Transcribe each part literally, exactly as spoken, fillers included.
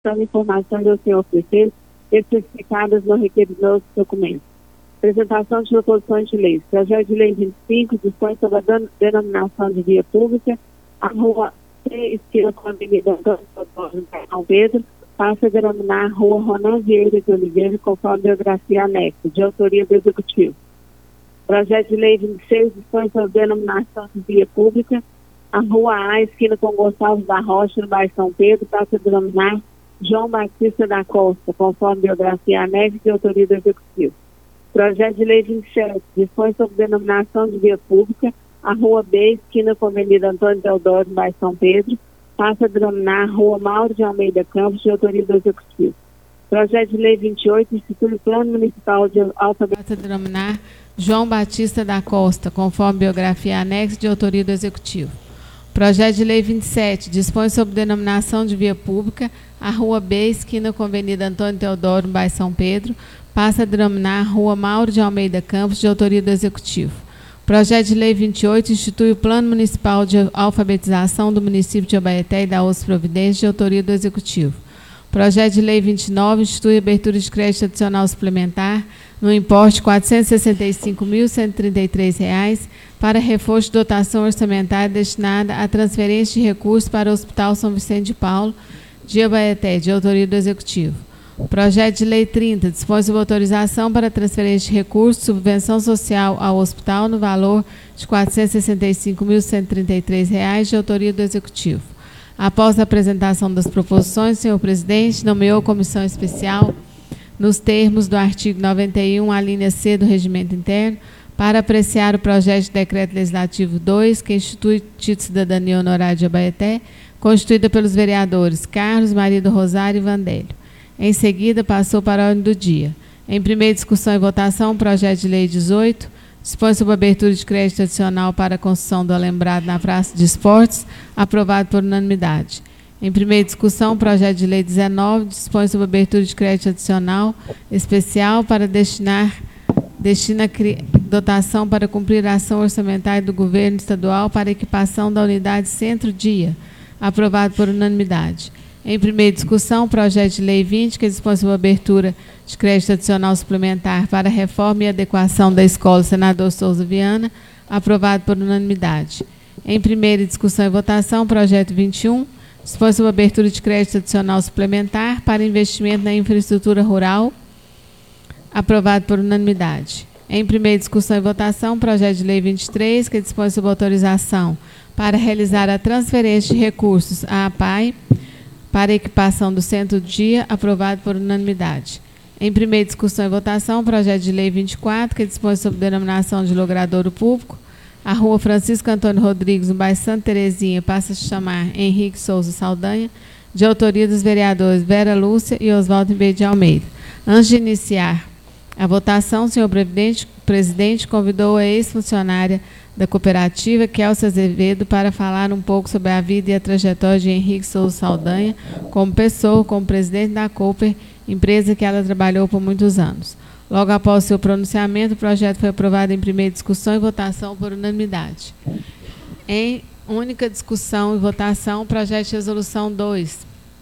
são informações ao senhor prefeito especificadas no requerido documento. Apresentação de proposições de lei. Projeto de lei vinte e cinco dispõe sobre a denominação de via pública. A rua C, esquina com a Avenida Antônio Teodoro São Pedro, passa a denominar a rua Ronan Vieira de Oliveira, conforme a biografia anexa, de autoria do Executivo. Projeto de lei vinte e seis dispõe sobre a denominação de via pública. A rua A, esquina com Gonçalves da Rocha, no bairro São Pedro, passa a denominar João Batista da Costa, conforme a biografia anexa, de autoria do Executivo. Projeto de lei vinte e sete dispõe sobre denominação de via pública. A rua B, esquina com a Avenida Antônio Teodoro, no bairro São Pedro, passa a denominar Rua Mauro de Almeida Campos, de autoria do Executivo. Projeto de lei vinte e oito institui o Plano Municipal de Alfabetização. Passa a denominar João Batista da Costa, conforme biografia anexa, de autoria do Executivo. Projeto de lei vinte e sete dispõe sobre denominação de via pública. A rua B, esquina com a Avenida Antônio Teodoro, no bairro São Pedro, passa a denominar Rua Mauro de Almeida Campos, de autoria do Executivo. Projeto de lei vinte e oito institui o Plano Municipal de Alfabetização do município de Abaeté e da Os Providências, de autoria do Executivo. Projeto de lei vinte e nove institui abertura de crédito adicional suplementar no importe de quatrocentos e sessenta e cinco mil, cento e trinta e três reais para reforço de dotação orçamentária destinada à transferência de recursos para o Hospital São Vicente de Paulo de Abaeté, de autoria do Executivo. Projeto de lei trinta dispõe sobre autorização para transferência de recursos, subvenção social ao hospital no valor de quatrocentos e sessenta e cinco mil, cento e trinta e três reais, de autoria do Executivo. Após a apresentação das proposições, o senhor presidente nomeou comissão especial nos termos do artigo noventa e um, a linha C do Regimento Interno, para apreciar o projeto de decreto legislativo dois, que institui o título de cidadania honorária de Abaeté, constituída pelos vereadores Carlos, Maria do Rosário e Vandélio. Em seguida, passou para a ordem do dia. Em primeira discussão e votação, o projeto de lei dezoito dispõe sobre a abertura de crédito adicional para a construção do alambrado na Praça de Esportes, aprovado por unanimidade. Em primeira discussão, o projeto de lei dezenove dispõe sobre a abertura de crédito adicional especial para destinar destina dotação para cumprir a ação orçamentária do governo estadual para equipação da unidade Centro-Dia, aprovado por unanimidade. Em primeira discussão, o projeto de lei vinte, que dispõe sobre a abertura de crédito adicional suplementar para a reforma e adequação da Escola Senador Souza Viana, aprovado por unanimidade. Em primeira discussão e votação, o projeto vinte e um, dispõe sobre a abertura de crédito adicional suplementar para investimento na infraestrutura rural, aprovado por unanimidade. Em primeira discussão e votação, o projeto de lei vinte e três, que dispõe sobre autorização para realizar a transferência de recursos à APAI para equipação do Centro-Dia, aprovado por unanimidade. Em primeira discussão e votação, o projeto de lei vinte e quatro, que dispõe sobre denominação de logradouro público. A rua Francisco Antônio Rodrigues, no bairro Santa Terezinha, passa a se chamar Henrique Souza Saldanha, de autoria dos vereadores Vera Lúcia e Oswaldo Ribeiro de Almeida. Antes de iniciar a votação, o senhor presidente convidou a ex-funcionária da cooperativa, Kelsa Azevedo, para falar um pouco sobre a vida e a trajetória de Henrique Souza Saldanha como pessoa, como presidente da Cooper, empresa que ela trabalhou por muitos anos. Logo após seu pronunciamento, o projeto foi aprovado em primeira discussão e votação por unanimidade. Em única discussão e votação, o projeto de resolução dois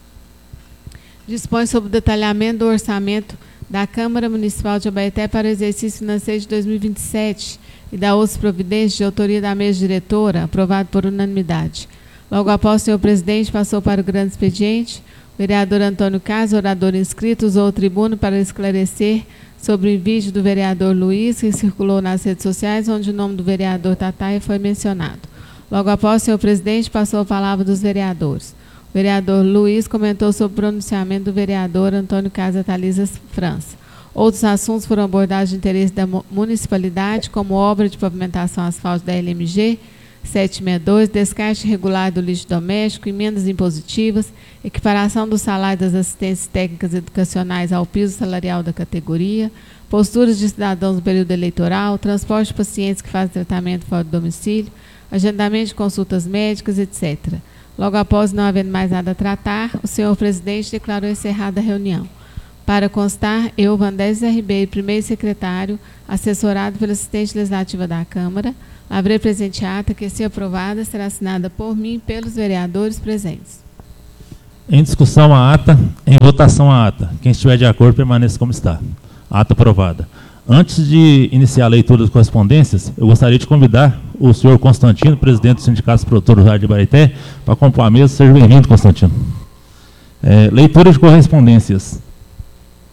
dispõe sobre o detalhamento do orçamento da Câmara Municipal de Abaeté para o exercício financeiro de dois mil e vinte e sete e da outras providências de autoria da mesa diretora, aprovado por unanimidade. Logo após o senhor presidente passou para o grande expediente, o vereador Antônio Carlos, orador inscrito, usou o tribuno para esclarecer sobre o vídeo do vereador Luiz, que circulou nas redes sociais, onde o nome do vereador Tataia foi mencionado. Logo após o senhor presidente passou a palavra dos vereadores. O vereador Luiz comentou sobre o pronunciamento do vereador Antônio Casa Thalisa França. Outros assuntos foram abordados de interesse da municipalidade, como obra de pavimentação asfalto da L M G setecentos e sessenta e dois, descarte regular do lixo doméstico, emendas impositivas, equiparação do salário das assistências técnicas educacionais ao piso salarial da categoria, posturas de cidadãos no período eleitoral, transporte de pacientes que fazem tratamento fora do domicílio, agendamento de consultas médicas, etcétera. Logo após, não havendo mais nada a tratar, o senhor presidente declarou encerrada a reunião. Para constar, eu, Vandélio Zé Ribeiro, primeiro secretário, assessorado pela assistente legislativa da Câmara, lavrei presente ata que, se aprovada, será assinada por mim e pelos vereadores presentes. Em discussão a ata, em votação a ata. Quem estiver de acordo, permaneça como está. A ata aprovada. Antes de iniciar a leitura das correspondências, eu gostaria de convidar o senhor Constantino, presidente do Sindicato dos Produtores Rurais de Ibarité, para compor a mesa. Seja bem-vindo, Constantino. É, leitura de correspondências.